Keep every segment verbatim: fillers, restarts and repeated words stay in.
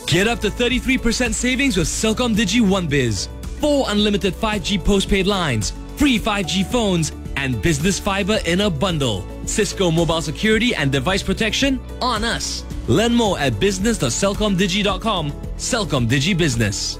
Get up to thirty-three percent savings with Celcom Digi One Biz. Four unlimited five G postpaid lines, free five G phones, and business fiber in a bundle. Cisco mobile security and device protection on us. Learn more at business dot celcom digi dot com. Celcom Digi Business.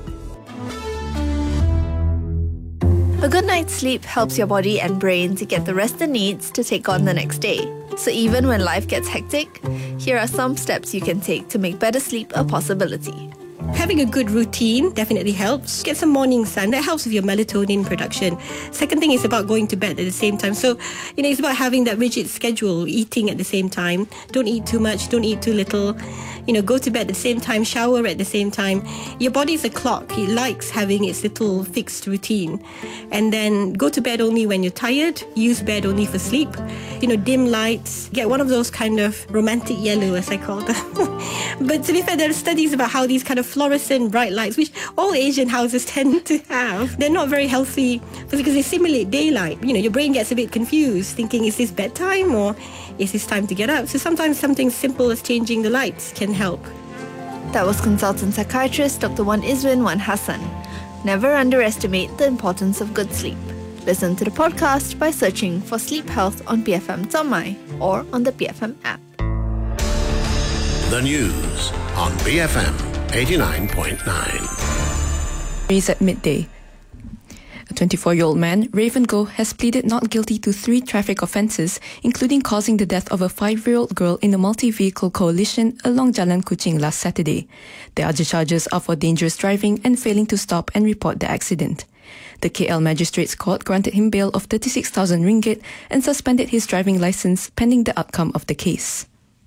A good night's sleep helps your body and brain to get the rest it needs to take on the next day. So even when life gets hectic, here are some steps you can take to make better sleep a possibility. Having a good routine definitely helps. Get some morning sun. That helps with your melatonin production. Second thing is about going to bed at the same time. So, you know, it's about having that rigid schedule, eating at the same time. Don't eat too much, don't eat too little. You know, go to bed at the same time, shower at the same time. Your body is a clock. It likes having its little fixed routine. And then go to bed only when you're tired. Use bed only for sleep. You know, dim lights. Get one of those kind of romantic yellow, as I call them. But to be fair, there are studies about how these kind of fluorescent bright lights, which all Asian houses tend to have, they're not very healthy because they simulate daylight. You know, your brain gets a bit confused, thinking, is this bedtime or is this time to get up? So sometimes something simple as changing the lights can help. That was consultant psychiatrist Doctor Wan Izwin Wan Hassan. Never underestimate the importance of good sleep. Listen to the podcast by searching for Sleep Health on B F M Tamai or on the B F M app. The news on B F M eighty-nine point nine. News at midday. A twenty-four-year-old man, Raven Goh, has pleaded not guilty to three traffic offences, including causing the death of a five-year-old girl in a multi-vehicle coalition along Jalan Kuching last Saturday. The other charges are for dangerous driving and failing to stop and report the accident. The K L Magistrates Court granted him bail of thirty-six thousand ringgit and suspended his driving licence pending the outcome of the case.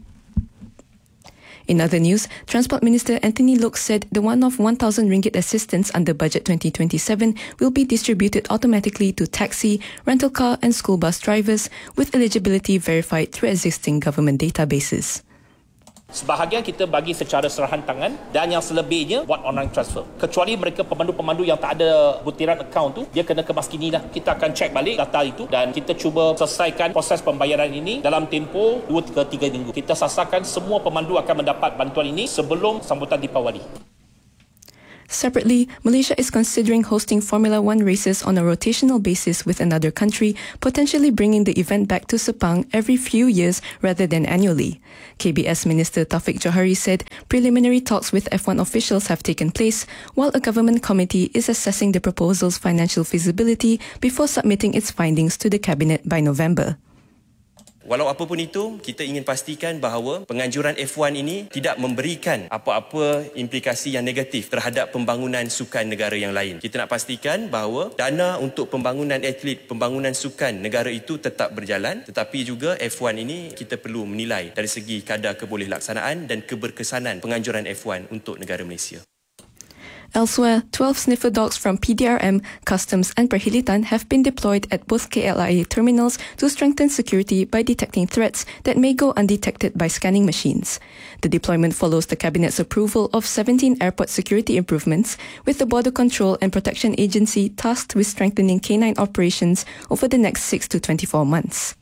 In other news, Transport Minister Anthony Loke said the one-off one thousand ringgit assistance under Budget twenty twenty-seven will be distributed automatically to taxi, rental car and school bus drivers with eligibility verified through existing government databases. Sebahagian kita bagi secara serahan tangan dan yang selebihnya buat online transfer. Kecuali mereka pemandu-pemandu yang tak ada butiran akaun tu, dia kena kemas kini dah. Kita akan cek balik data itu dan kita cuba selesaikan proses pembayaran ini dalam tempoh dua ke tiga minggu. Kita sasarkan semua pemandu akan mendapat bantuan ini sebelum sambutan Deepawali. Separately, Malaysia is considering hosting Formula One races on a rotational basis with another country, potentially bringing the event back to Sepang every few years rather than annually. K B S Minister Taufik Johari said preliminary talks with F one officials have taken place, while a government committee is assessing the proposal's financial feasibility before submitting its findings to the Cabinet by November. Walau apapun itu, kita ingin pastikan bahawa penganjuran F one ini tidak memberikan apa-apa implikasi yang negatif terhadap pembangunan sukan negara yang lain. Kita nak pastikan bahawa dana untuk pembangunan atlet, pembangunan sukan negara itu tetap berjalan, tetapi juga F one ini kita perlu menilai dari segi kadar kebolehilaksanaan dan keberkesanan penganjuran F one untuk negara Malaysia. Elsewhere, twelve sniffer dogs from P D R M, Customs and Perkhidmatan have been deployed at both K L I A terminals to strengthen security by detecting threats that may go undetected by scanning machines. The deployment follows the Cabinet's approval of seventeen airport security improvements, with the Border Control and Protection Agency tasked with strengthening canine operations over the next six to twenty-four months.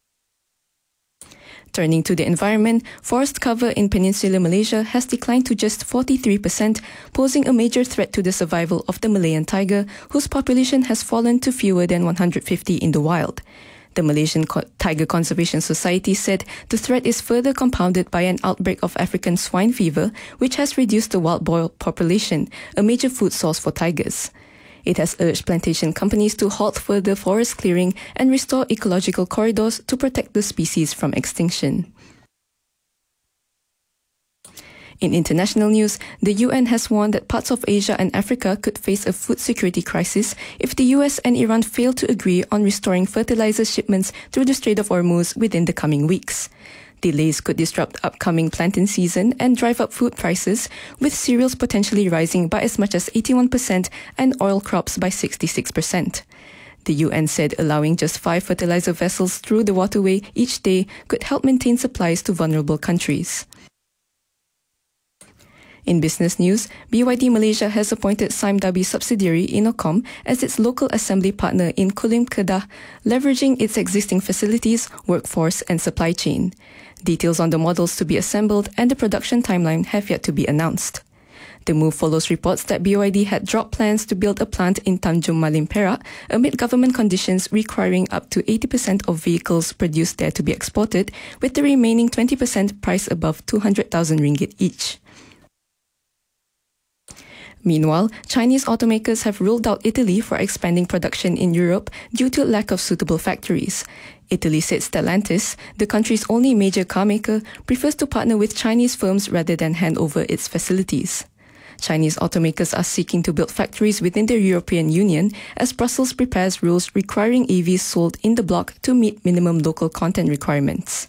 Turning to the environment, forest cover in Peninsular Malaysia has declined to just forty-three percent, posing a major threat to the survival of the Malayan tiger, whose population has fallen to fewer than one hundred fifty in the wild. The Malaysian Co- Tiger Conservation Society said the threat is further compounded by an outbreak of African swine fever, which has reduced the wild boar population, a major food source for tigers. It has urged plantation companies to halt further forest clearing and restore ecological corridors to protect the species from extinction. In international news, the U N has warned that parts of Asia and Africa could face a food security crisis if the U S and Iran fail to agree on restoring fertilizer shipments through the Strait of Hormuz within the coming weeks. Delays could disrupt upcoming planting season and drive up food prices, with cereals potentially rising by as much as eighty-one percent and oil crops by sixty-six percent. The U N said allowing just five fertilizer vessels through the waterway each day could help maintain supplies to vulnerable countries. In business news, B Y D Malaysia has appointed Sime Darby subsidiary Inocom as its local assembly partner in Kulim, Kedah, leveraging its existing facilities, workforce and supply chain. Details on the models to be assembled and the production timeline have yet to be announced. The move follows reports that B Y D had dropped plans to build a plant in Tanjung Malim, Perak, amid government conditions requiring up to eighty percent of vehicles produced there to be exported, with the remaining twenty percent priced above two hundred thousand ringgit each. Meanwhile, Chinese automakers have ruled out Italy for expanding production in Europe due to lack of suitable factories. Italy said Stellantis, the country's only major car maker, prefers to partner with Chinese firms rather than hand over its facilities. Chinese automakers are seeking to build factories within the European Union as Brussels prepares rules requiring E Vs sold in the bloc to meet minimum local content requirements.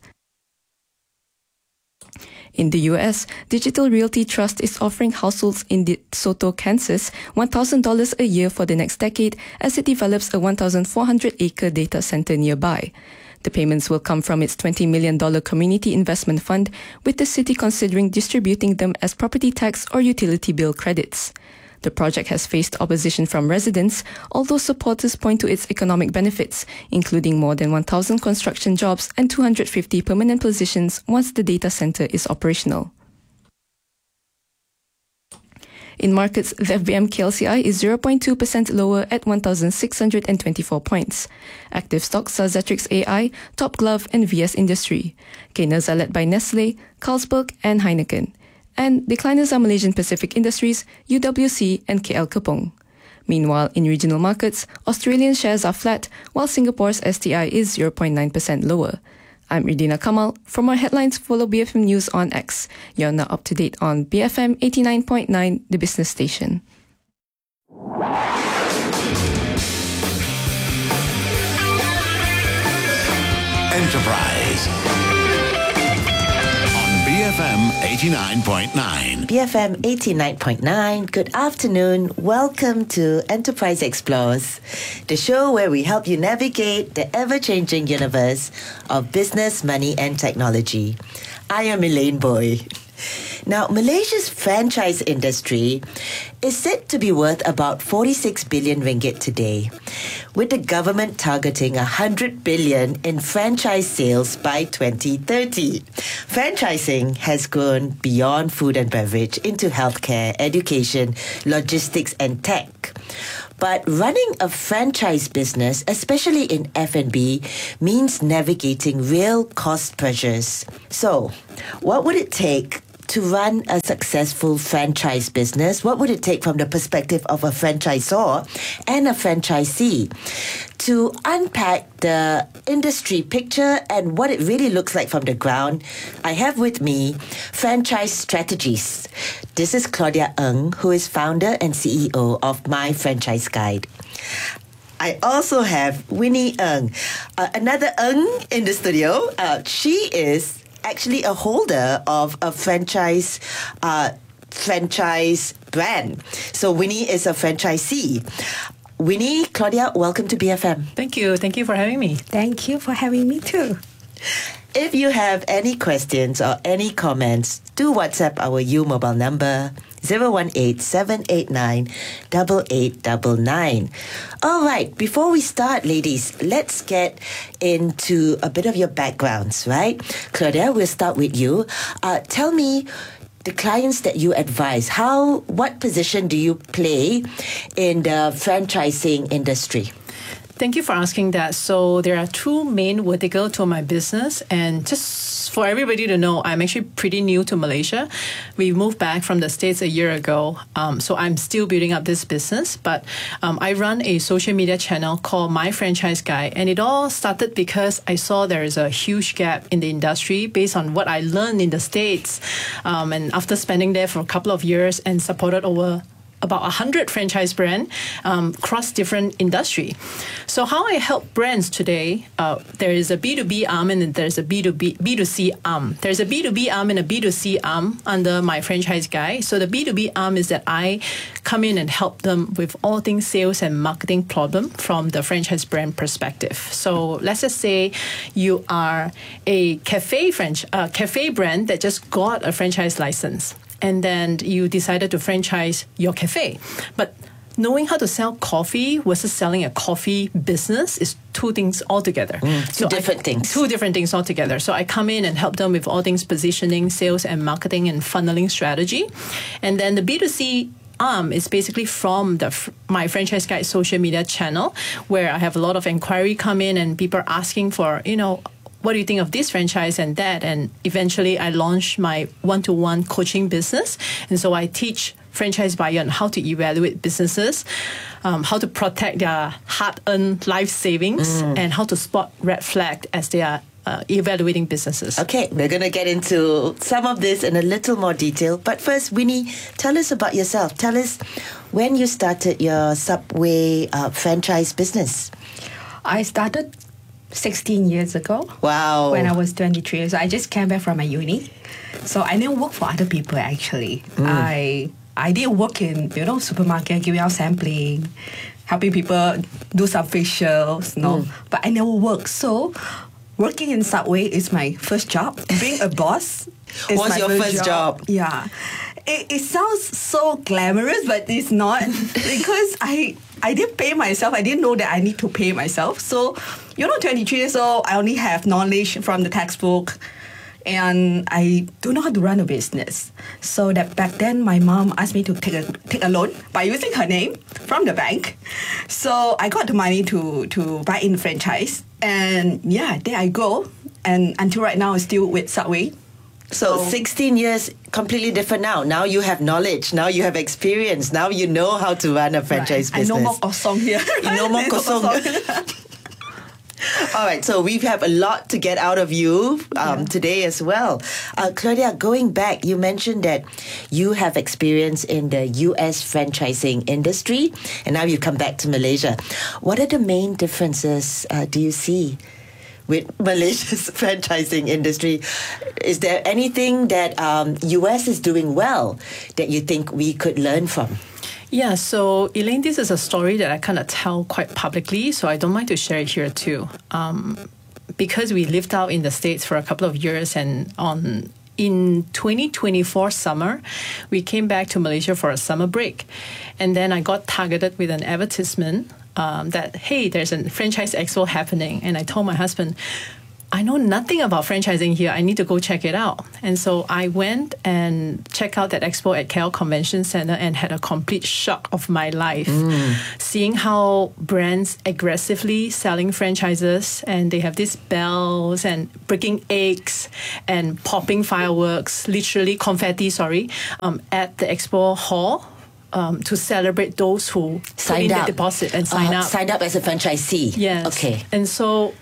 In the U S, Digital Realty Trust is offering households in DeSoto, Kansas, one thousand dollars a year for the next decade as it develops a one thousand four hundred acre data center nearby. The payments will come from its twenty million dollars community investment fund, with the city considering distributing them as property tax or utility bill credits. The project has faced opposition from residents, although supporters point to its economic benefits, including more than one thousand construction jobs and two hundred fifty permanent positions once the data center is operational. In markets, the F B M K L C I is zero point two percent lower at one thousand six hundred twenty-four points. Active stocks are Zetrix A I, Top Glove and V S Industry. Gainers are led by Nestle, Carlsberg and Heineken. And decliners are Malaysian Pacific Industries, U W C and K L Kepong. Meanwhile, in regional markets, Australian shares are flat, while Singapore's S T I is zero point nine percent lower. I'm Ridina Kamal. For more headlines, follow B F M News on X. You're now up to date on B F M eighty-nine point nine, the business station. Enterprise. B F M eighty-nine point nine. B F M eighty-nine point nine. Good afternoon. Welcome to Enterprise Explores, the show where we help you navigate the ever-changing universe of business, money and technology. I am Elaine Boy. Now, Malaysia's franchise industry is said to be worth about forty-six billion ringgit today, with the government targeting one hundred billion in franchise sales by twenty thirty. Franchising has grown beyond food and beverage into healthcare, education, logistics and tech. But running a franchise business, especially in F and B, means navigating real cost pressures. So, what would it take to run a successful franchise business? What would it take from the perspective of a franchisor and a franchisee to unpack the industry picture and what it really looks like from the ground? I have with me Franchise Strategies. This is Claudia Ng, who is founder and C E O of My Franchise Guide. I also have Winnie Ng, uh, another Ng in the studio. Uh, she is actually a holder of a franchise uh, franchise brand. So Winnie is a franchisee. Winnie, Claudia, welcome to B F M. Thank you. Thank you for having me. Thank you for having me too. If you have any questions or any comments, do WhatsApp our U mobile number zero one eight, seven eight nine, eight eight nine nine. All right, before we start, ladies, let's get into a bit of your backgrounds, right? Claudia, we'll start with you. Uh, tell me the clients that you advise. How, what position do you play in the franchising industry? Thank you for asking that. So there are two main verticals to my business, and just for everybody to know, I'm actually pretty new to Malaysia. We moved back from the States a year ago, um, so I'm still building up this business. But um, I run a social media channel called My Franchise Guide, and it all started because I saw there is a huge gap in the industry based on what I learned in the States, um, and after spending there for a couple of years and supported over about one hundred franchise brands um, across different industry. So how I help brands today, uh, there is a B two B arm and there's a B two B, B two C arm. There's a B two B arm and a B two C arm under My Franchise Guide. So the B two B arm is that I come in and help them with all things sales and marketing problem from the franchise brand perspective. So let's just say you are a cafe franchise, uh, cafe brand that just got a franchise license, and then you decided to franchise your cafe. But knowing how to sell coffee versus selling a coffee business is two things altogether. Mm, two so different I, things. Two different things altogether. So I come in and help them with all things positioning, sales and marketing and funneling strategy. And then the B two C arm is basically from the my Franchise Guide social media channel, where I have a lot of inquiry come in and people are asking for, you know, what do you think of this franchise and that? And eventually I launched my one-to-one coaching business. And so I teach franchise buyer on how to evaluate businesses, um, how to protect their hard-earned life savings, mm. and how to spot red flag as they are uh, evaluating businesses. Okay, we're going to get into some of this in a little more detail. But first, Winnie, tell us about yourself. Tell us when you started your Subway uh, franchise business. I started sixteen years ago. Wow. When I was twenty-three. So I just came back from my uni. So I didn't work for other people actually. Mm. I I did work in, you know, supermarket, giving out sampling, helping people do some facials, you know. Mm. But I never worked. So working in Subway is my first job. Being a boss is What's my your first, first job? job. Yeah. It, it sounds so glamorous, but it's not. Because I I didn't pay myself. I didn't know that I need to pay myself. So, you know, twenty-three years old, I only have knowledge from the textbook. And I don't know how to run a business. So that back then, my mom asked me to take a take a loan by using her name from the bank. So I got the money to, to buy in the franchise. And yeah, there I go. And until right now, I'm still with Subway. So, so sixteen years, completely different now. Now you have knowledge. Now you have experience. Now you know how to run a franchise right. business. I know more kosong here. You know more kosong. All right, so we have a lot to get out of you um, yeah. today as well. Uh, Claudia, going back, you mentioned that you have experience in the U S franchising industry, and now you come back to Malaysia. What are the main differences uh, do you see with Malaysia's franchising industry? Is there anything that um, U S is doing well that you think we could learn from? Yeah, so Elaine, this is a story that I kind of tell quite publicly, so I don't mind to share it here too. Um, because we lived out in the States for a couple of years, and on in twenty twenty-four summer, we came back to Malaysia for a summer break. And then I got targeted with an advertisement um, that, hey, there's a franchise expo happening. And I told my husband, I know nothing about franchising here. I need to go check it out. And so I went and checked out that expo at K L Convention Center and had a complete shock of my life. Mm. Seeing how brands aggressively selling franchises, and they have these bells and breaking eggs and popping fireworks, literally confetti, sorry, um, at the expo hall. Um, to celebrate those who signed put in up. the deposit and sign uh, up. Signed up as a franchisee. Yes. Okay. And so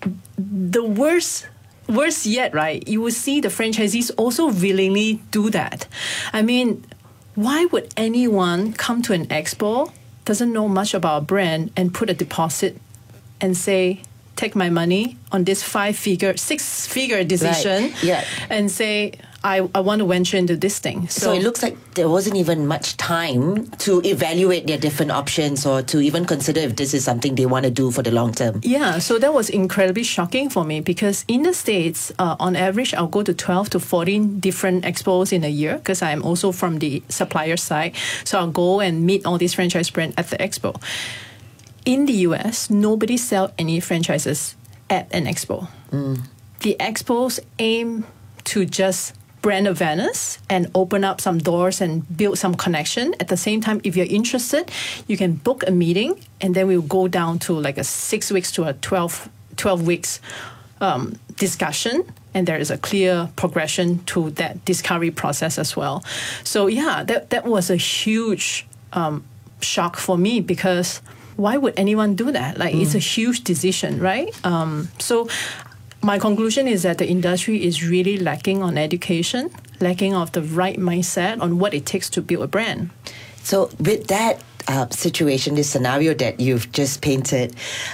the worst, worst yet, right? You will see the franchisees also willingly do that. I mean, why would anyone come to an expo, doesn't know much about a brand, and put a deposit and say, take my money on this five-figure, six-figure decision, right. yeah. and say, I, I want to venture into this thing. So, so it looks like there wasn't even much time to evaluate their different options or to even consider if this is something they want to do for the long term. Yeah, so that was incredibly shocking for me, because in the States, uh, on average, I'll go to twelve to fourteen different expos in a year, because I'm also from the supplier side. So I'll go and meet all these franchise brands at the expo. In the U S, nobody sells any franchises at an expo. Mm. The expos aim to just brand awareness and open up some doors and build some connection. At the same time, if you're interested, you can book a meeting, and then we'll go down to like a six weeks to a twelve, twelve weeks um, discussion. And there is a clear progression to that discovery process as well. So yeah, that, that was a huge um, shock for me, because why would anyone do that? Like, mm. it's a huge decision, right? Um, so my conclusion is that the industry is really lacking on education, lacking of the right mindset on what it takes to build a brand. So with that uh, situation, this scenario that you've just painted,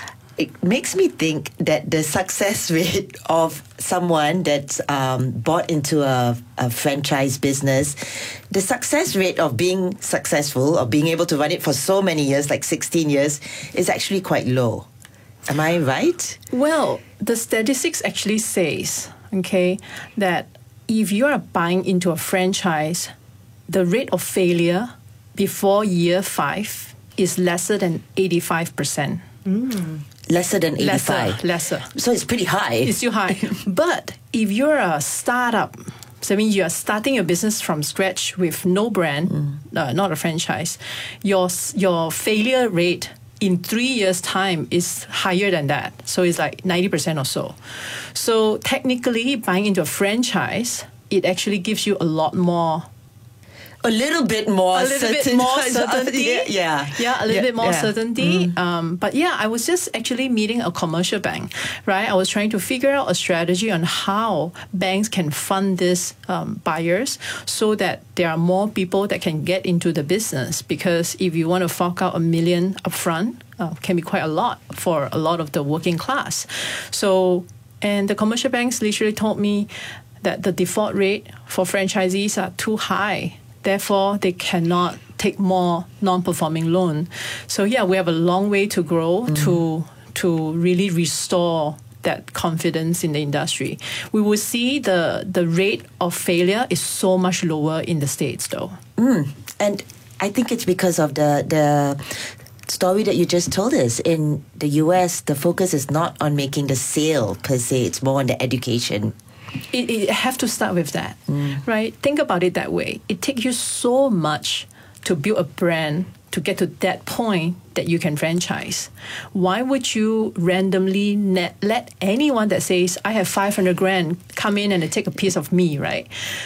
it makes me think that the success rate of someone that's um, bought into a, a franchise business, the success rate of being successful, or being able to run it for so many years, like sixteen years, is actually quite low. Am I right? Well, the statistics actually says, okay, that if you are buying into a franchise, the rate of failure before year five is lesser than eighty-five percent. Mm. Lesser than eighty-five. Lesser, lesser. So it's pretty high. It's still high. But if you're a startup, so I mean you're starting your business from scratch with no brand, mm. uh, not a franchise, your your failure rate in three years' time is higher than that. So it's like ninety percent or so. So technically, buying into a franchise, it actually gives you a lot more. A little bit more A little certain- bit more certainty. yeah, yeah. Yeah, a little Yeah, bit more yeah. certainty. Um, but yeah, I was just actually meeting a commercial bank, right? I was trying to figure out a strategy on how banks can fund these um, buyers so that there are more people that can get into the business. Because if you want to fork out a million upfront, uh, can be quite a lot for a lot of the working class. So, and the commercial banks literally told me that the default rate for franchisees are too high. Therefore, they cannot take more non-performing loan. So yeah, we have a long way to grow mm. to to really restore that confidence in the industry. We will see the the rate of failure is so much lower in the States, though. Mm. And I think it's because of the the story that you just told us. In the U S, the focus is not on making the sale per se; it's more on the education. It, it have to start with that, mm. right? Think about it that way. It takes you so much to build a brand to get to that point that you can franchise. Why would you randomly net, let anyone that says, I have five hundred grand come in and take a piece of me, right?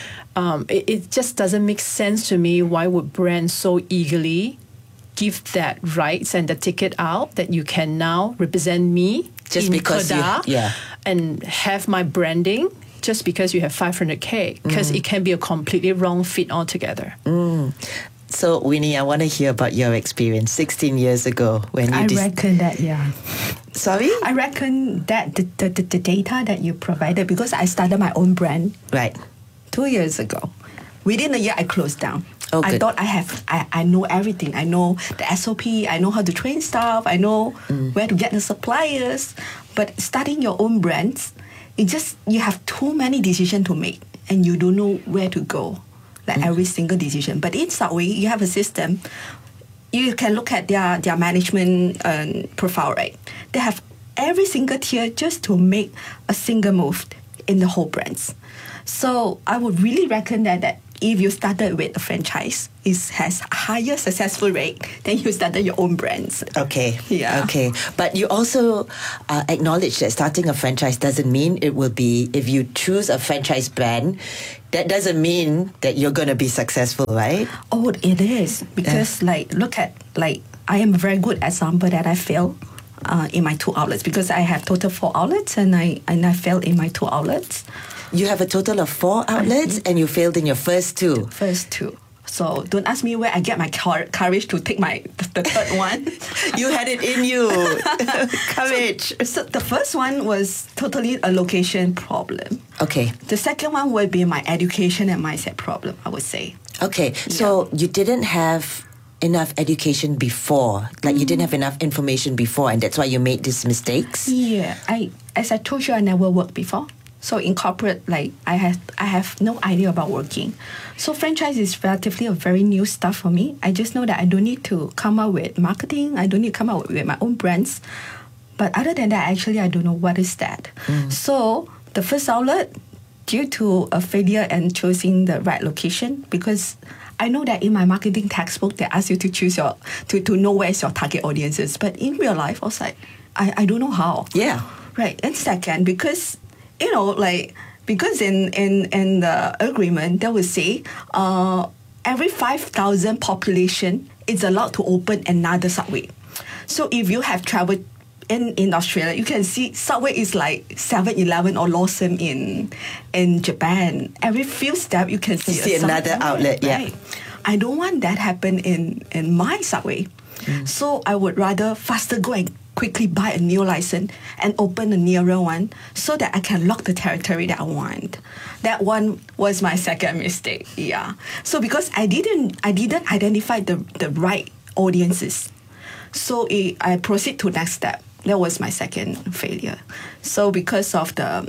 Um, it, it just doesn't make sense to me. Why would brands so eagerly give that rights and the ticket out that you can now represent me just in because Kedah you, yeah. and have my branding just because you have five hundred K, because mm. it can be a completely wrong fit altogether. Mm. So, Winnie, I want to hear about your experience sixteen years ago when you... I dis- reckon that, yeah. Sorry? I reckon that the, the, the, the data that you provided, because I started my own brand right two years ago. Within a year, I closed down. Oh, I good. thought I have, I, I know everything. I know the S O P, I know how to train staff, I know mm. where to get the suppliers. But starting your own brands, it just, you have too many decisions to make and you don't know where to go, like mm. every single decision. But in Subway, you have a system. You can look at their, their management uh, profile, right? They have every single tier just to make a single move in the whole brands. So I would really reckon that, that if you started with a franchise, it has a higher successful rate than you started your own brands. Okay. Yeah. Okay. But you also uh, acknowledge that starting a franchise doesn't mean it will be, if you choose a franchise brand, that doesn't mean that you're going to be successful, right? Oh, it is. Because, yeah. like, look at, like, I am a very good example that I failed uh, in my two outlets, because I have total four outlets and I, and I failed in my two outlets. You have a total of four outlets and you failed in your first two. First two. So don't ask me where I get my courage to take my the third one. You had it in you. Courage. So, so the first one was totally a location problem. Okay. The second one would be my education and mindset problem, I would say. Okay. So yeah. You didn't have enough education before. Like mm. you didn't have enough information before, and that's why you made these mistakes? Yeah. I as I told you, I never worked before. So in corporate, like I have, I have no idea about working. So franchise is relatively a very new stuff for me. I just know that I don't need to come up with marketing. I don't need to come up with my own brands. But other than that, actually, I don't know what is that. Mm. So the first outlet, due to a failure and choosing the right location, because I know that in my marketing textbook, they ask you to choose your, to, to know where's your target audiences. But in real life, I was like, I, I don't know how. Yeah. Right. And second, because you know, like, because in, in, in the agreement, they will say uh, every five thousand population is allowed to open another Subway. So if you have traveled in, in Australia, you can see Subway is like seven eleven or Lawson in in Japan. Every few steps, you can see, you see another outlet, yeah. Right? I don't want that happen in, in my Subway. Mm. So I would rather faster go and quickly buy a new license and open a nearer one so that I can lock the territory that I want. That one was my second mistake. Yeah. So because I didn't I didn't identify the, the right audiences. So it, I proceed to next step. That was my second failure. So because of the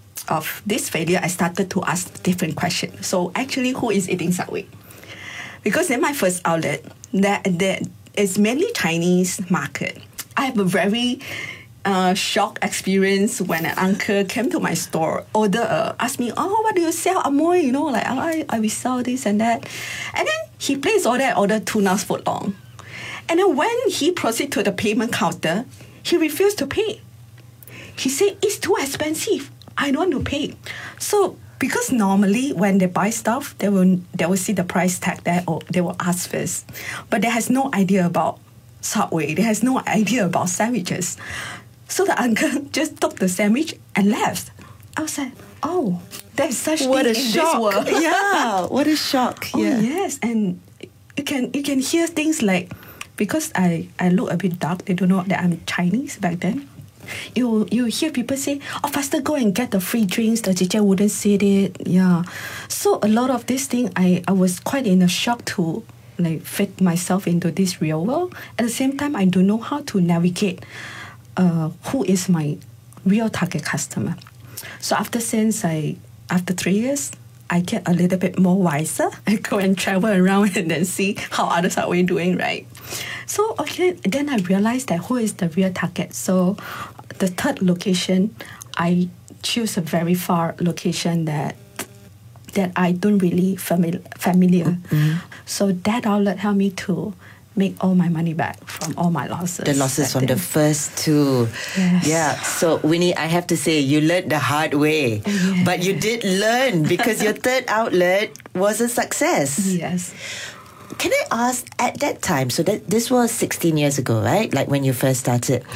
of this failure, I started to ask different questions. So actually, who is eating Subway? Because in my first outlet, that that it's mainly Chinese market. I have a very uh, shock experience when an uncle came to my store, order, uh, asked me, oh, what do you sell, Amoy? You know, like, I, I will sell this and that. And then he placed order, ordered tuna foot long. And then when he proceeded to the payment counter, he refused to pay. He said, it's too expensive. I don't want to pay. So, because normally when they buy stuff, they will they will see the price tag there, or they will ask first. But they has no idea about Subway. They has no idea about sandwiches. So the uncle just took the sandwich and left. I was like, oh, there's such What thing a in shock. this world. Yeah, what a shock. Oh, Yeah. yes. And you can you can hear things like, because I, I look a bit dark, they don't know that I'm Chinese back then. You you hear people say, oh, faster go and get the free drinks, the teacher wouldn't say it. Yeah. So a lot of this thing, I, I was quite in a shock to like fit myself into this real world. At the same time, I don't know how to navigate uh, who is my real target customer. So after since I, after three years, I get a little bit more wiser. I go and travel around and then see how others are doing, right? So okay, then I realized that who is the real target. So the third location, I choose a very far location that that I don't really familiar. familiar. Mm-hmm. So that outlet helped me to make all my money back from all my losses. The losses from then. the first two. Yes. Yeah. So, Winnie, I have to say, you learned the hard way. Yes. But you did learn because your third outlet was a success. Yes. Can I ask, at that time, so that this was sixteen years ago, right? Like when you first started.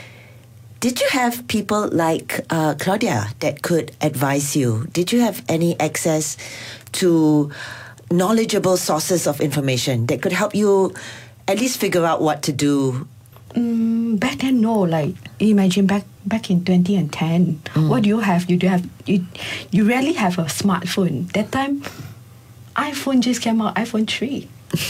Did you have people like uh, Claudia that could advise you? Did you have any access to knowledgeable sources of information that could help you at least figure out what to do? Mm, back then, no. Like, imagine back back in twenty ten, mm. what do you have? You do have you, you rarely have a smartphone. That time, iPhone just came out, iPhone three.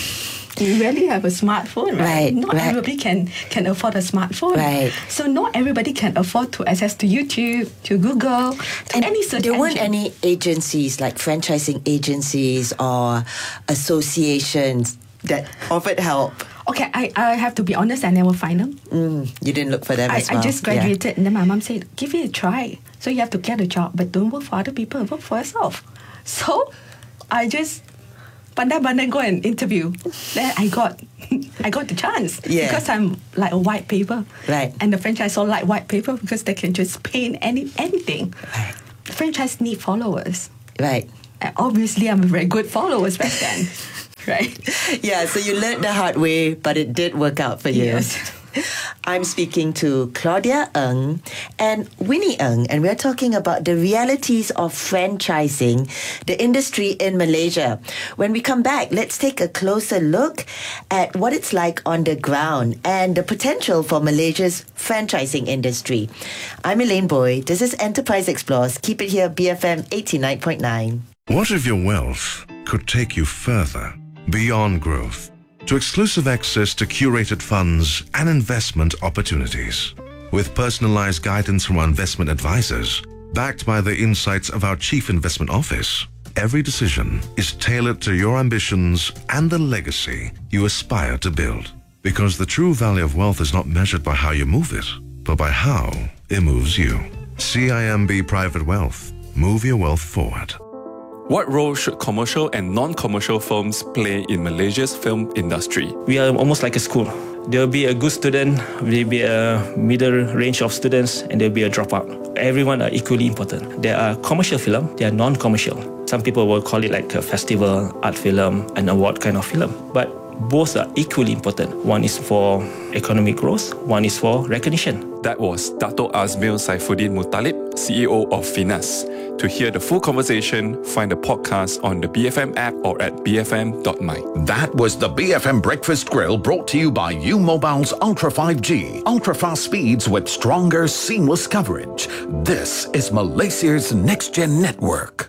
You rarely have a smartphone, right? Right, Not right. everybody can, can afford a smartphone. Right. So not everybody can afford to access to YouTube, to Google, to And any search there weren't engine. any agencies like franchising agencies or associations that offered help. Okay, I, I have to be honest, I never find them. Mm, you didn't look for them I, as well. I just Yeah. graduated, and then my mom said, give it a try. So you have to get a job, but don't work for other people, work for yourself. So I just pandai-pandai go and interview. Then I got I got the chance. Yeah. Because I'm like a white paper. Right. And the franchise all like white paper because they can just paint any anything. Right. The franchise need followers. Right. And obviously I'm a very good followers back then. Right? Yeah, so you learned the hard way, but it did work out for you. Yes. I'm speaking to Claudia Ng and Winnie Ng, and we're talking about the realities of franchising the industry in Malaysia. When we come back, let's take a closer look at what it's like on the ground and the potential for Malaysia's franchising industry. I'm Elaine Boy. This is Enterprise Explores. Keep it here, B F M eighty-nine point nine. What if your wealth could take you further, beyond growth, to exclusive access to curated funds and investment opportunities? With personalized guidance from our investment advisors, backed by the insights of our Chief Investment Office, every decision is tailored to your ambitions and the legacy you aspire to build. Because the true value of wealth is not measured by how you move it, but by how it moves you. C I M B Private Wealth. Move your wealth forward. What role should commercial and non-commercial firms play in Malaysia's film industry? We are almost like a school. There will be a good student, there will be a middle range of students, and there will be a dropout. Everyone are equally important. There are commercial film, there are non-commercial. Some people will call it like a festival, art film, an award kind of film. But both are equally important. One is for economic growth, one is for recognition. That was Dato' Azmil Saifuddin Muttalib, C E O of Finas. To hear the full conversation, find the podcast on the B F M app or at b f m dot my. That was the B F M Breakfast Grill, brought to you by U Mobile's Ultra five G. Ultra-fast speeds with stronger, seamless coverage. This is Malaysia's next-gen network.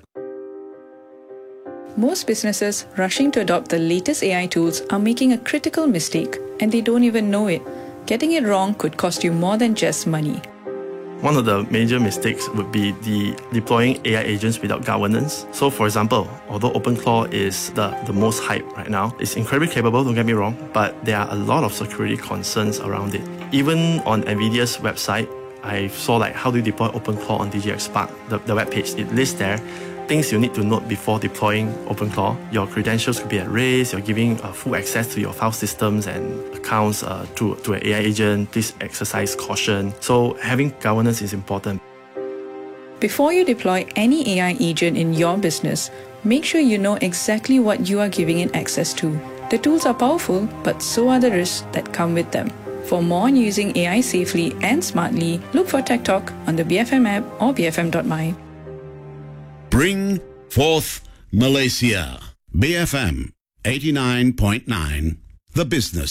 Most businesses rushing to adopt the latest A I tools are making a critical mistake, and they don't even know it. Getting it wrong could cost you more than just money. One of the major mistakes would be the deploying A I agents without governance. So for example, although OpenClaw is the, the most hype right now, it's incredibly capable, don't get me wrong, but there are a lot of security concerns around it. Even on NVIDIA's website, I saw like how do you deploy OpenClaw on D J X Spark, the, the web page. It lists there things you need to note before deploying OpenClaw. Your credentials could be at risk, you're giving uh, full access to your file systems and accounts uh, to, to an A I agent. Please exercise caution. So having governance is important. Before you deploy any A I agent in your business, make sure you know exactly what you are giving it access to. The tools are powerful, but so are the risks that come with them. For more on using A I safely and smartly, look for Tech Talk on the B F M app or b f m dot my. Bring forth Malaysia. B F M eighty-nine point nine, the business